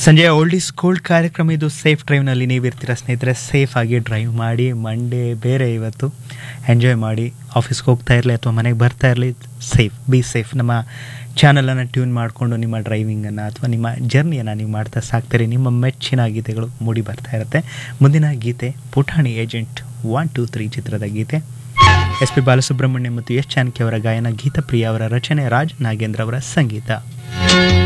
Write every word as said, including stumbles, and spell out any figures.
ಸಂಜೆಯ old is gold ಕಾರ್ಯಕ್ರಮ ಇದು. ಸೇಫ್ ಡ್ರೈವ್ನಲ್ಲಿ ನೀವಿರ್ತೀರ ಸ್ನೇಹಿತರೆ. ಸೇಫ್ ಆಗಿ ಡ್ರೈವ್ ಮಾಡಿ. ಮಂಡೇ ಬೇರೆ ಇವತ್ತು ಎಂಜಾಯ್ ಮಾಡಿ. ಆಫೀಸ್ಗೆ ಹೋಗ್ತಾ ಇರಲಿ ಅಥವಾ ಮನೆಗೆ ಬರ್ತಾ ಇರಲಿ, ಸೇಫ್ ಬಿ ಸೇಫ್. ನಮ್ಮ ಚಾನಲನ್ನು ಟ್ಯೂನ್ ಮಾಡಿಕೊಂಡು ನಿಮ್ಮ ಡ್ರೈವಿಂಗನ್ನು ಅಥವಾ ನಿಮ್ಮ ಜರ್ನಿಯನ್ನು ನೀವು ಮಾಡ್ತಾ ಸಾಕ್ತೀರಿ. ನಿಮ್ಮ ಮೆಚ್ಚಿನ ಗೀತೆಗಳು ಮೂಡಿ ಬರ್ತಾ ಇರುತ್ತೆ. ಮುಂದಿನ ಗೀತೆ ಪುಟಾಣಿ ಏಜೆಂಟ್ ಒನ್ ಟೂ ತ್ರೀ ಚಿತ್ರದ ಗೀತೆ. ಎಸ್ ಪಿ ಬಾಲಸುಬ್ರಹ್ಮಣ್ಯ ಮತ್ತು ಎಸ್ ಜಾನಕಿ ಅವರ ಗಾಯನ, ಗೀತಪ್ರಿಯ ಅವರ ರಚನೆ, ರಾಜ್ ನಾಗೇಂದ್ರ ಅವರ ಸಂಗೀತ.